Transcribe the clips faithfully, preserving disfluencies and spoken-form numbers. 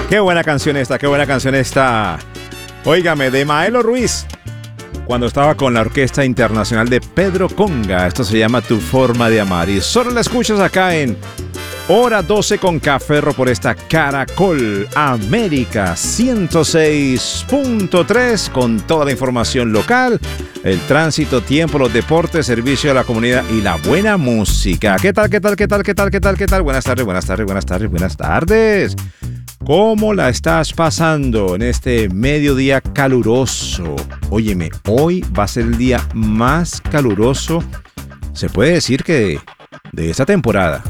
Qué buena canción esta, qué buena canción esta. Óigame, de Maelo Ruiz, cuando estaba con la Orquesta Internacional de Pedro Conga. Esto se llama Tu Forma de Amar. Y solo la escuchas acá en Hora doce con Caferro por esta Caracol América ciento seis punto tres con toda la información local, el tránsito, tiempo, los deportes, servicio a la comunidad y la buena música. ¿Qué tal, qué tal, qué tal, qué tal, qué tal, qué tal? Buenas tardes, buenas tardes, buenas tardes, buenas tardes. ¿Cómo la estás pasando en este mediodía caluroso? Óyeme, hoy va a ser el día más caluroso, se puede decir que de, de esta temporada.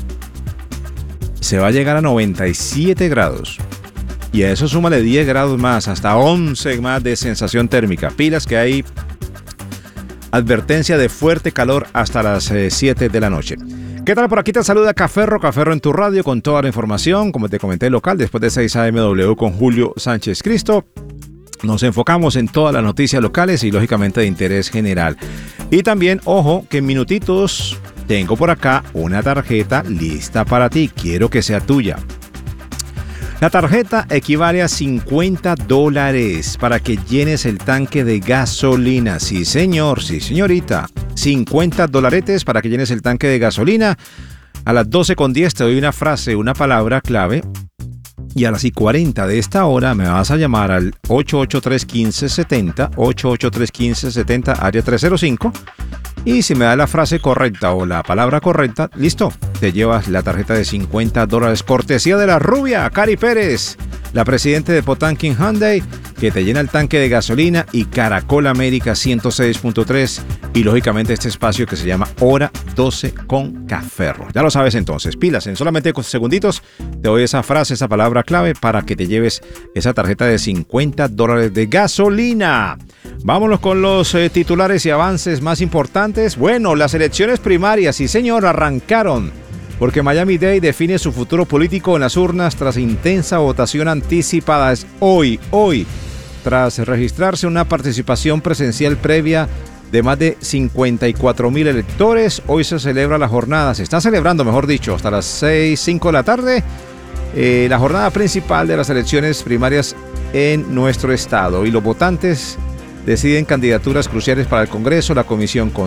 Se va a llegar a noventa y siete grados. Y a eso súmale diez grados más, hasta once más de sensación térmica. Pilas que hay advertencia de fuerte calor hasta las eh, siete de la noche. ¿Qué tal? Por aquí te saluda Caferro, Caferro en tu radio con toda la información, como te comenté, local, después de seis A M W con Julio Sánchez Cristo. Nos enfocamos en todas las noticias locales y lógicamente de interés general. Y también, ojo, que en minutitos tengo por acá una tarjeta lista para ti. Quiero que sea tuya. La tarjeta equivale a cincuenta dólares para que llenes el tanque de gasolina. Sí, señor, sí, señorita. cincuenta dolaretes para que llenes el tanque de gasolina. A las doce con diez te doy una frase, una palabra clave. Y a las y cuarenta de esta hora me vas a llamar al ocho ocho tres, uno cinco siete cero, ocho ocho tres, uno cinco siete cero, área tres cero cinco. Y si me da la frase correcta o la palabra correcta, listo, te llevas la tarjeta de cincuenta dólares, cortesía de la rubia Cari Pérez, la presidenta de Potanquín Hyundai, que te llena el tanque de gasolina, y Caracol América ciento seis punto tres, y lógicamente este espacio que se llama Hora doce con Caferro. Ya lo sabes entonces, pilas, en solamente segunditos te doy esa frase, esa palabra clave para que te lleves esa tarjeta de cincuenta dólares de gasolina. Vámonos con los eh, titulares y avances más importantes. Bueno, las elecciones primarias, sí señor, arrancaron, porque Miami-Dade define su futuro político en las urnas tras intensa votación anticipada. Es hoy, hoy, tras registrarse una participación presencial previa de más de cincuenta y cuatro mil electores, hoy se celebra la jornada, se está celebrando, mejor dicho, hasta las seis, cinco de la tarde, eh, la jornada principal de las elecciones primarias en nuestro estado. Y los votantes deciden candidaturas cruciales para el Congreso, la Comisión